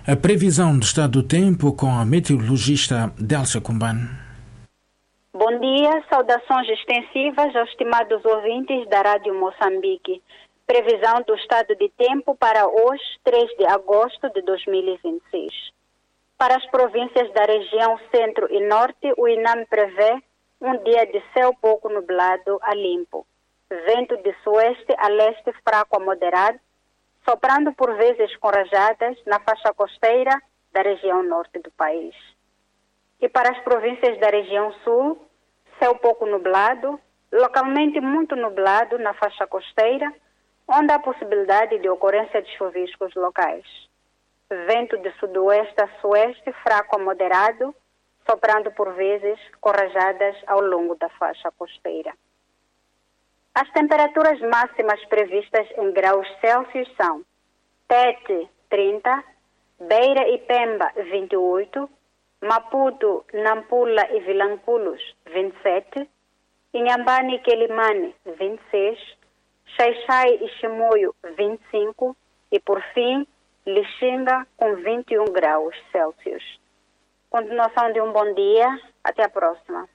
A previsão do estado do tempo com a meteorologista Delcia Kumban. Bom dia, saudações extensivas aos estimados ouvintes da Rádio Moçambique. Previsão do estado de tempo para hoje, 3 de agosto de 2026. Para as províncias da região centro e norte, o INAM prevê um dia de céu pouco nublado a limpo. Vento de sueste a leste fraco a moderado, soprando por vezes com rajadas na faixa costeira da região norte do país. E para as províncias da região sul, céu pouco nublado, localmente muito nublado na faixa costeira, onde há possibilidade de ocorrência de chuviscos locais. Vento de sudoeste a sueste fraco a moderado, soprando por vezes com rajadas ao longo da faixa costeira. As temperaturas máximas previstas em graus Celsius são Tete, 30, Beira e Pemba, 28, Maputo, Nampula e Vilanculos, 27, Inhambane e Quelimane, 26, Xai-Xai e Chimoio, 25 e, por fim, Lixinga, com 21 graus Celsius. Continuação de um bom dia. Até a próxima.